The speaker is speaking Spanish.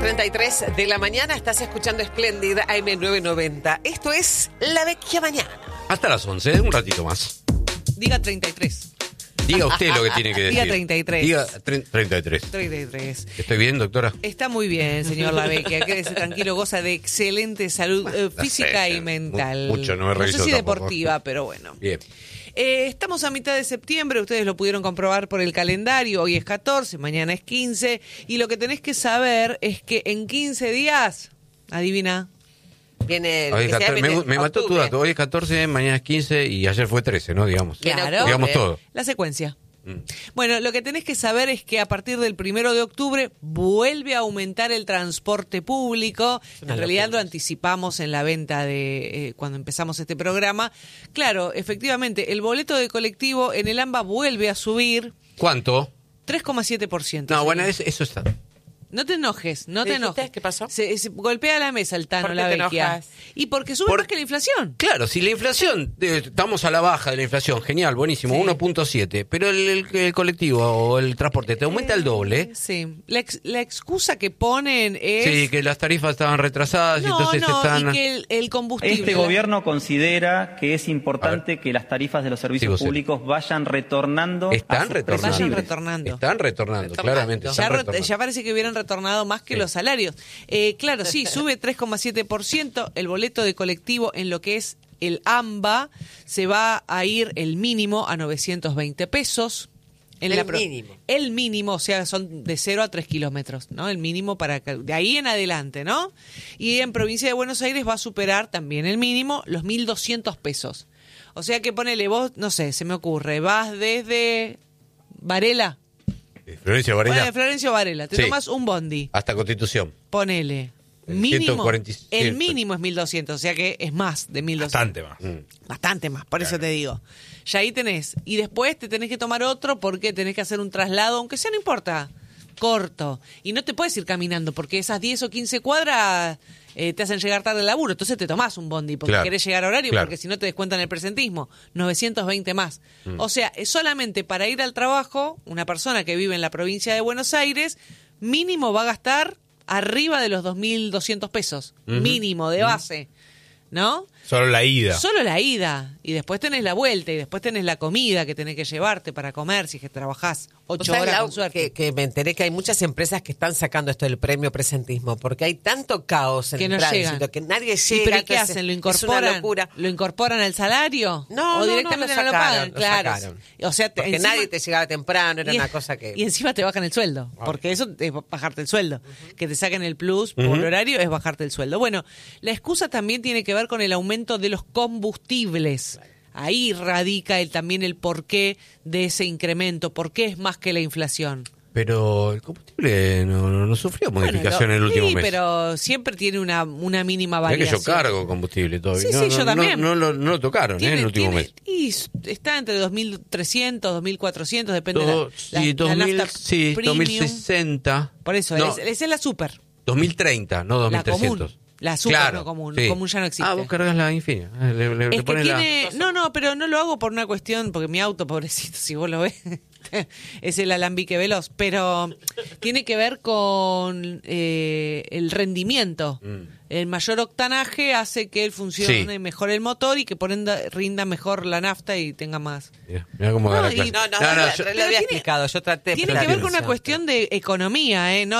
8:33 de la mañana, estás escuchando Espléndida AM990. Esto es La Vecchia Mañana. Hasta las 11, un ratito más. Diga 33. Diga usted lo que tiene que decir. Diga 33. Diga 33. 33. ¿Estoy bien, doctora? Está muy bien, señor La Vecchia. Quédese tranquilo, goza de excelente salud física y mental. Mucho no me No sé si tampoco. deportiva, pero bueno. Bien. Estamos a mitad de septiembre, ustedes lo pudieron comprobar por el calendario, hoy es 14, mañana es 15, y lo que tenés que saber es que en 15 días, adivina. Viene Hoy es 14, me mató tu octubre. dato. Hoy es 14, mañana es 15 y ayer fue 13, ¿no? Digamos. Claro. Digamos todo. La secuencia. Bueno, lo que tenés que saber es que a partir del 1 de octubre vuelve a aumentar el transporte público. En realidad lo anticipamos en la venta de cuando empezamos este programa. Claro, efectivamente, el boleto de colectivo en el AMBA vuelve a subir ¿Cuánto? 3,7%. No, sí. bueno, eso está. No te enojes, no ¿Qué te dijiste? enojes. ¿Qué pasó? Se golpea la mesa el Tano, ¿Por qué la te Vecchia. enojas? Y porque sube más que la inflación. Claro, si la inflación, estamos a la baja de la inflación, genial, buenísimo, Sí. 1.7, pero el colectivo o el transporte te aumenta el doble. Sí. La excusa que ponen es... Sí, que las tarifas estaban retrasadas y No, entonces y que el combustible... Este gobierno considera que es importante que las tarifas de los servicios Sigo, públicos vayan retornando a Están sus precios retornando. Vayan libres. retornando. Están retornando, claramente. Ya, están retornando. ya parece que hubieran retornado más que Sí. los salarios. Claro, sí, sube 3,7%. El boleto de colectivo en lo que es el AMBA se va a ir el mínimo a 920 pesos. Mínimo. El mínimo, o sea, son de 0 a 3 kilómetros, ¿no? El mínimo para de ahí en adelante, ¿no? Y en provincia de Buenos Aires va a superar también el mínimo los 1.200 pesos. O sea que ponele vos, no sé, se me ocurre, vas desde Varela. Florencio Varela, Bueno, de Florencio Varela, te Sí. tomas un bondi, hasta Constitución. ponele. El Mínimo, 147. el mínimo es 1.200, o sea que es más de 1.200. Bastante más. Bastante más, por eso te digo. Ya ahí tenés. Y después te tenés que tomar otro porque tenés que hacer un traslado, aunque sea, no importa, corto. Y no te puedes ir caminando porque esas 10 o 15 cuadras te hacen llegar tarde al laburo. Entonces te tomás un bondi porque Claro, querés llegar a horario, claro. porque si no te descuentan el presentismo. 920 más. O sea, es solamente para ir al trabajo, una persona que vive en la provincia de Buenos Aires, mínimo va a gastar arriba de los 2.200 pesos. Mínimo, de base. ¿No? Solo la ida. Solo la ida. Y después tenés la vuelta. Y después tenés la comida que tenés que llevarte para comer si es que trabajás 8 ¿Sabes, horas Lau, con suerte. que me enteré que hay muchas empresas que están sacando esto del premio presentismo porque hay tanto caos en Que el no tránsito llegan. que nadie ¿Y llega. pero qué entonces hacen? ¿Lo Es incorporan? una locura. ¿Lo incorporan al salario? No, ¿O no, directamente no, no, lo pagan? lo Claro. sacaron. O sea, Porque nadie te llegaba temprano, era una cosa que... Y encima te bajan el sueldo, porque eso es bajarte el sueldo. Que te saquen el plus por horario es bajarte el sueldo. Bueno, la excusa también tiene que ver con el aumento de los combustibles. Ahí radica también el porqué de ese incremento, por qué es más que la inflación. Pero el combustible no sufrió modificación en el último sí, mes. pero siempre tiene una mínima Mirá que variación. yo cargo combustible todavía. Sí, sí, yo también. No lo tocaron en el último mes. Y está entre 2.300, 2.400, depende Sí, de la nafta sí, premium. 2060. Por eso, No, esa es la super. 2030, no La 2300. común. La super Claro, no común. sí. Común ya no existe. Ah, vos cargas la Infinia. Le Es que pones tiene... No, pero no lo hago por una cuestión, porque mi auto, pobrecito, si vos lo ves, es el alambique veloz, pero tiene que ver con el rendimiento. El mayor octanaje hace que funcione mejor el motor y que por ende rinda mejor la nafta y tenga más. Mirá cómo No, agarra y- clase. No, yo- lo había pero tiene- explicado, yo traté de Tiene que ver con una explicar. cuestión de economía, ¿eh? No